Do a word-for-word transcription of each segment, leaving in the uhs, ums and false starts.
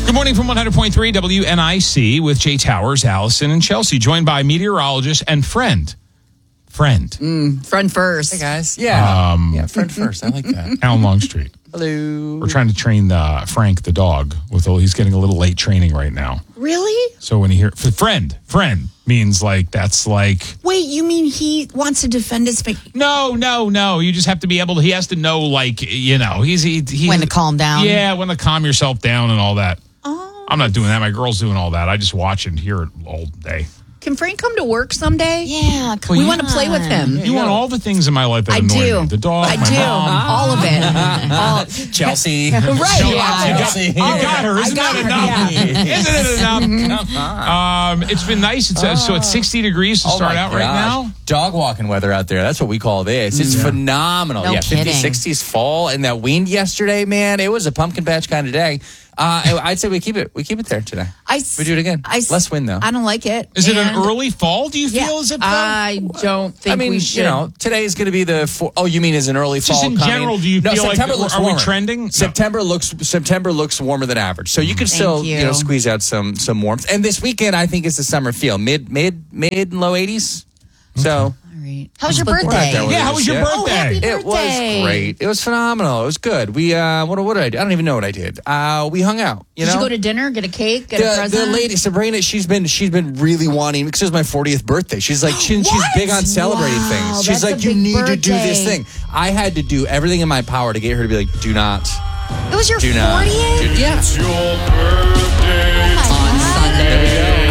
Good morning from one hundred point three W N I C with Jay Towers, Allison, and Chelsea, joined by meteorologist and friend. Friend. Mm, friend first. Hey, guys. Yeah. Um, yeah, friend first. I like that. Alan Longstreet. Hello. We're trying to train uh, Frank, the dog. With He's getting a little late training right now. Really? So when you hear friend, friend means like that's like. Wait, you mean he wants to defend his face? No, no, no. You just have to be able to. He has to know, like, you know, he's he, he's When to calm down. Yeah, when to calm yourself down and all that. Oh. I'm not doing that. My girl's doing all that. I just watch and hear it all day. Can Frank come to work someday? Yeah, come we on. want to play with him. You want all the things in my life that I annoy do. me. The dog, I my do. mom. All of it. All. Chelsea. Right. You Yeah. got, you got her. Isn't got that her, enough? yeah. Isn't it enough? Um, it's been nice. It's, uh, so it's sixty degrees to Oh start my out right gosh. now. Dog walking weather out there. That's what we call this. It's phenomenal. No yeah, kidding. fifties, sixties, fall, and that wind yesterday, man, it was a pumpkin patch kind of day. Uh, I'd say we keep it. We keep it there today. I, We do it again. I, Less wind, though. I don't like it. Is it an And- early fall? Do you feel? Yeah. Is it? Fall? I don't think I mean, we should. you know, today is going to be the. Four, oh, you mean as an early Just fall? in coming? general, do you no, feel like- September looks are we warmer. trending? No. September looks September looks warmer than average, so you can still you. you know squeeze out some some warmth. And this weekend, I think is the summer feel mid mid mid and low eighties. So. All right. How was your Let's look birthday? That was- Yeah, how was your yeah. birthday? Oh, happy It was birthday. great. It was phenomenal. It was good. We uh, what what did I do? I don't even know what I did. Uh, we hung out. You Did know, you go to dinner, get a cake, get a the, present? the lady Sabrina. She's been she's been really wanting because it was my fortieth birthday. She's like she, she's What? big on celebrating Wow, things. She's that's like a you big need to do this birthday. thing. I had to do everything in my power to get her to be like, do not, It was your do not. fortieth? do- yeah. It's your birthday. on Sunday.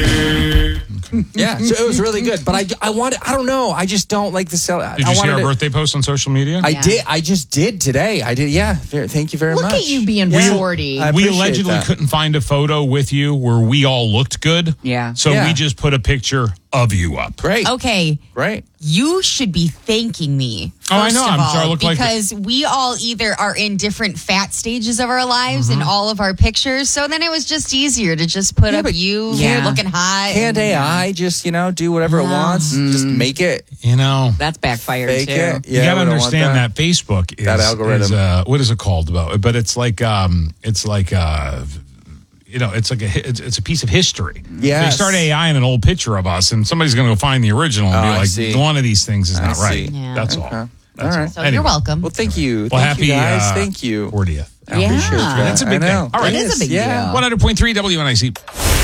Yeah, so it was really good. But I, I wanted, I don't know. I just don't like the cel- Did I you see wanted our to- birthday post on social media? I Yeah. did. I just did today. I did. Yeah. Very, thank you very Look much. at you being Yeah. forty. I we appreciate allegedly that. couldn't find a photo with you where we all looked good. Yeah. So Yeah. we just put a picture of you up. Great. Okay, Great. you should be thanking me. Oh, I first know. of I'm all, sure I look like- because we all either are in different fat stages of our lives Mm-hmm. in all of our pictures. So then it was just easier to just put Yeah, up but you Yeah. looking hot. Can't and- A I just, you know, do whatever it wants? Just make it. You know, That's backfired Fake too. it. you got to we don't want understand that. Facebook is That algorithm. Is, uh, what is it called? About, but it's like um, it's like uh, you know, it's like a hi- it's, it's a piece of history. So you Yes. start A I in an old picture of us, and somebody's going to go find the original and Oh, be I like, see. one of these things is I not right. see. Yeah. That's Okay. all. That's All right. all. So Anyway. you're welcome. Well, thank you. Well, thank happy you guys. uh, thank you. fortieth. Yeah. Appreciate that. That's a big I day. know. All right. It It is a big yeah. deal. one hundred point three W N I C.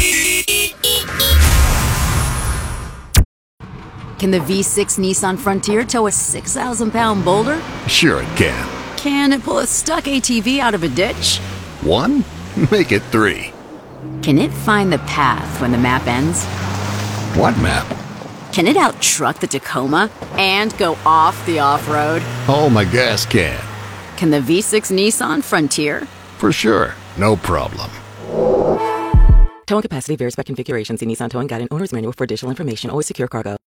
Can the V six Nissan Frontier tow a six thousand pound boulder? Sure it can. Can it pull a stuck A T V out of a ditch? One? Make it three. Can it find the path when the map ends? What map? Can it out-truck the Tacoma and go off the off-road? Oh, my gas can. Can the V six Nissan Frontier? For sure. No problem. Towing capacity varies by configuration. See Nissan Towing Guide and Owner's Manual for additional information. Always secure cargo.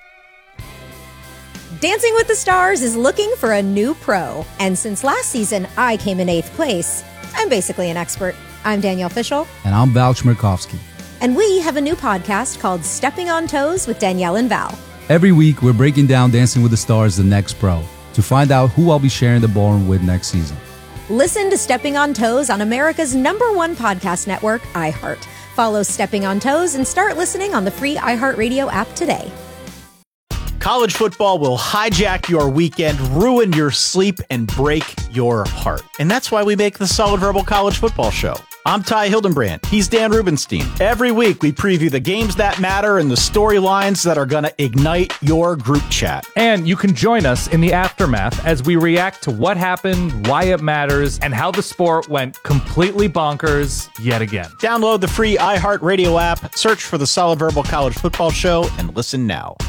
Dancing with the Stars is looking for a new pro. And since last season I came in eighth place, I'm basically an expert. I'm Danielle Fishel. And I'm Val Chmerkovsky. And we have a new podcast called Stepping on Toes with Danielle and Val. Every week, we're breaking down Dancing with the Stars, the next pro, to find out who I'll be sharing the ballroom with next season. Listen to Stepping on Toes on America's number one podcast network, iHeart. Follow Stepping on Toes and start listening on the free iHeartRadio app today. College football will hijack your weekend, ruin your sleep, and break your heart. And that's why we make the Solid Verbal College Football Show. I'm Ty Hildenbrand. He's Dan Rubenstein. Every week, we preview the games that matter and the storylines that are going to ignite your group chat. And you can join us in the aftermath as we react to what happened, why it matters, and how the sport went completely bonkers yet again. Download the free iHeartRadio app, search for the Solid Verbal College Football Show, and listen now.